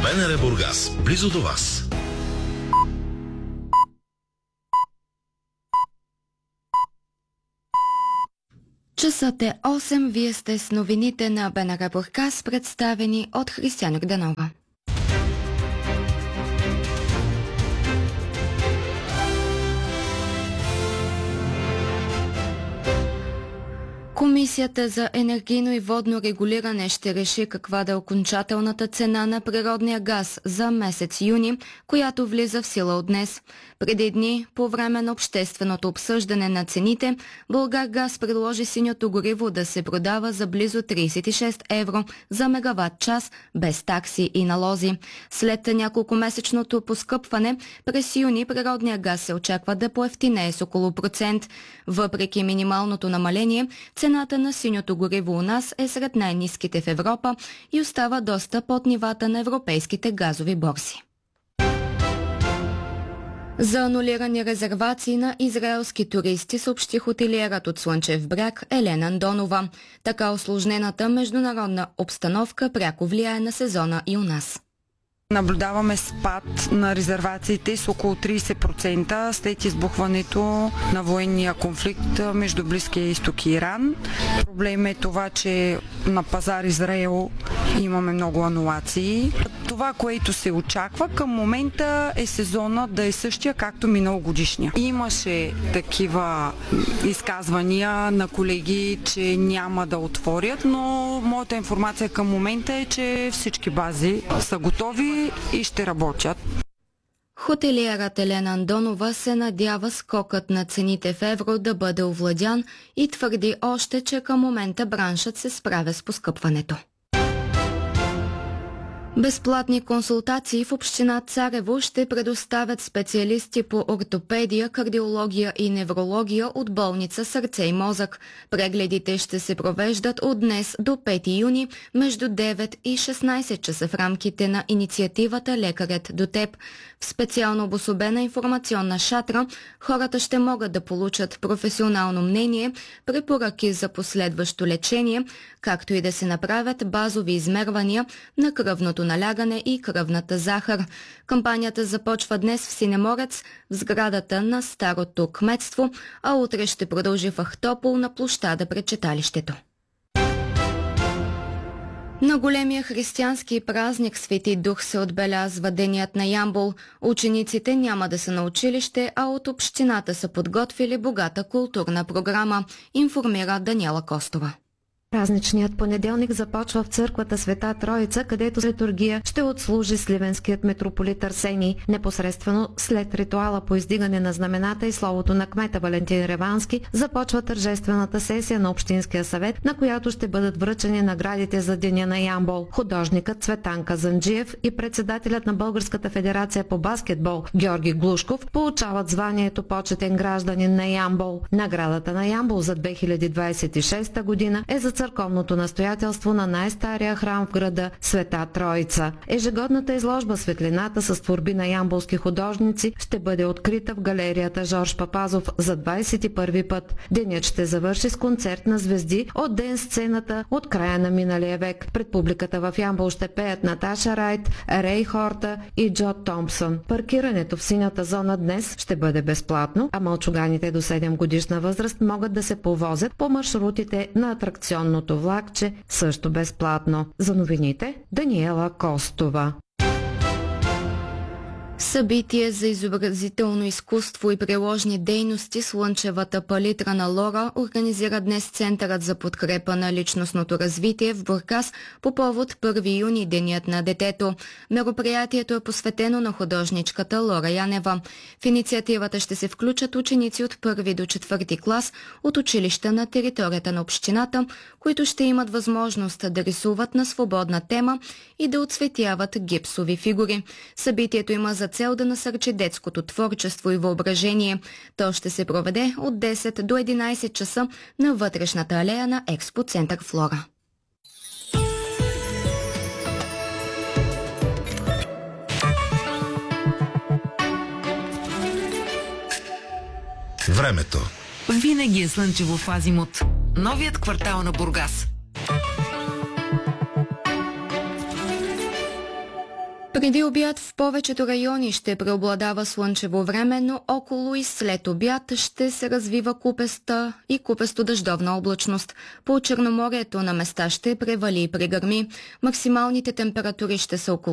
БНР Бургас, близо до вас. Часът е 8, вие сте с новините на БНР Бургас, представени от Християна Йорданова. Комисията за енергийно и водно регулиране ще реши каква да е окончателната цена на природния газ за месец юни, която влиза в сила от днес. Преди дни, по време на общественото обсъждане на цените, Булгаргаз предложи синьото гориво да се продава за близо 36 евро за мегаватт час, без такси и налози. След няколкомесечното поскъпване, през юни природния газ се очаква да поевтинее с около процент. Въпреки минималното намаление, цената на синьото гориво у нас е сред най-ниските в Европа и остава доста под нивата на европейските газови борси. За анулирани резервации на израелски туристи съобщи хотелиерът от Слънчев бряг Елена Андонова. Така усложнената международна обстановка пряко влияе на сезона и у нас. Наблюдаваме спад на резервациите с около 30% след избухването на военния конфликт между Близкия изток и Иран. Проблем е това, че на пазар Израел имаме много анулации. Това, което се очаква към момента е сезона да е същия, както миналогодишния. Имаше такива изказвания на колеги, че няма да отворят, но моята информация към момента е, че всички бази са готови и ще работят. Хотелиерът Елена Андонова се надява скокът на цените в евро да бъде овладян и твърди още, че към момента браншът се справя с поскъпването. Безплатни консултации в община Царево ще предоставят специалисти по ортопедия, кардиология и неврология от болница Сърце и мозък. Прегледите ще се провеждат от днес до 5 юни между 9 и 16 часа в рамките на инициативата Лекарят до теб. В специално обособена информационна шатра хората ще могат да получат професионално мнение, препоръки за последващо лечение, както и да се направят базови измервания на кръвното налягане и кръвната захар. Кампанията започва днес в Синеморец, в сградата на старото кметство, а утре ще продължи в Ахтопол на площада пред читалището. На големия християнски празник Свети Дух се отбелязва Денят на Ямбол. Учениците няма да са на училище, а от общината са подготвили богата културна програма, информира Даниела Костова. Празничният понеделник започва в църквата Света Троица, където литургия ще отслужи сливенският митрополит Арсений. Непосредствено след ритуала по издигане на знамената и словото на кмета Валентин Ревански започва тържествената сесия на Общинския съвет, на която ще бъдат връчени наградите за Деня на Ямбол. Художникът Цветан Казанджиев и председателят на Българската федерация по баскетбол Георги Глушков получават званието почетен гражданин на Ямбол. Наградата на Ямбол за 2026 година е за църковното настоятелство на най-стария храм в града Света Троица. Ежегодната изложба Светлината с творби на ямболски художници ще бъде открита в галерията Жорж Папазов за 21 път. Денят ще завърши с концерт на звезди от ден сцената от края на миналия век. Пред публиката в Ямбол ще пеят Наташа Райт, Рей Хорта и Джо Томпсън. Паркирането в синята зона днес ще бъде безплатно, а малчуганите до 7 годишна възраст могат да се повозят по маршрутите на атракционното влакче също безплатно. За новините Даниела Костова. Събитие за изобразително изкуство и приложни дейности Слънчевата палитра на Лора организира днес Центърът за подкрепа на личностното развитие в Бургас по повод 1 юни, Денят на детето. Мероприятието е посветено на художничката Лора Янева. В инициативата ще се включат ученици от 1 до 4 клас от училища на територията на общината, които ще имат възможност да рисуват на свободна тема и да оцветяват гипсови фигури. Събитието има за цел да насърчи детското творчество и въображение. То ще се проведе от 10 до 11 часа на вътрешната алея на Експо Център Флора. Времето. Винаги е слънчево в Азимут. Новият квартал на Бургас. Преди обяд в повечето райони ще преобладава слънчево време, но около и след обяд ще се развива купеста и купесто-дъждовна облачност. По Черноморието на места ще превали и прегърми. Максималните температури ще са около